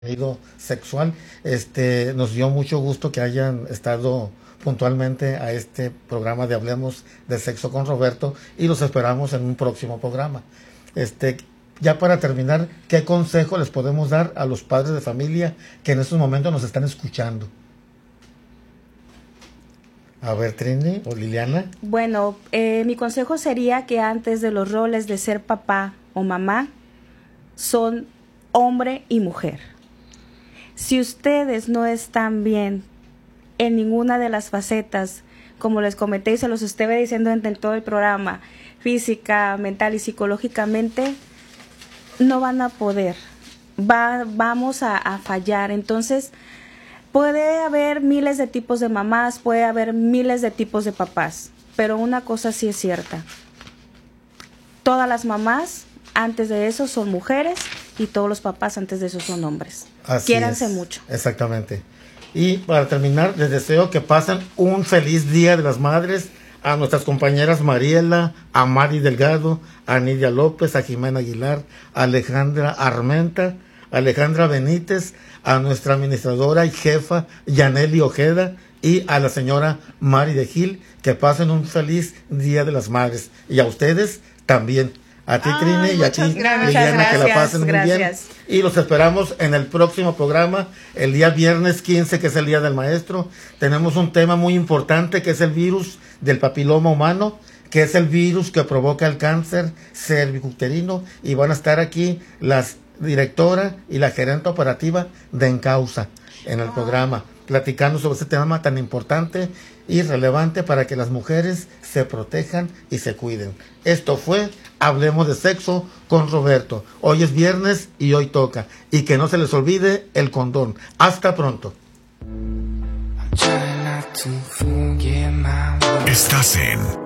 sexual. Nos dio mucho gusto que hayan estado puntualmente a este programa de Hablemos de Sexo con Roberto y los esperamos en un próximo programa. Ya para terminar, ¿qué consejo les podemos dar a los padres de familia que en estos momentos nos están escuchando? A ver, Trini o Liliana. Bueno, mi consejo sería que antes de los roles de ser papá o mamá, son hombre y mujer. Si ustedes no están bien en ninguna de las facetas, como les comenté y se los estuve diciendo en todo el programa, física, mental y psicológicamente, no van a poder. Vamos a fallar. Entonces, puede haber miles de tipos de mamás, puede haber miles de tipos de papás, pero una cosa sí es cierta. Todas las mamás antes de eso son mujeres y todos los papás antes de eso son hombres. Quiéranse mucho. Exactamente. Y para terminar, les deseo que pasen un feliz Día de las Madres a nuestras compañeras Mariela, a Mari Delgado, a Nidia López, a Jimena Aguilar, a Alejandra Armenta, a Alejandra Benítez, a nuestra administradora y jefa Yaneli Ojeda y a la señora Mari de Gil, que pasen un feliz Día de las Madres. Y a ustedes también. A ti, Trine, y a ti, Liliana, que la pasen muy bien. Y los esperamos en el próximo programa, el día viernes 15, que es el Día del Maestro. Tenemos un tema muy importante, que es el virus del papiloma humano, que es el virus que provoca el cáncer cervicuterino. Y van a estar aquí la directora y la gerente operativa de Encausa en el programa, platicando sobre este tema tan importante y relevante para que las mujeres se protejan y se cuiden. Esto fue Hablemos de Sexo con Roberto. Hoy es viernes y hoy toca. Y que no se les olvide el condón. Hasta pronto. Estás en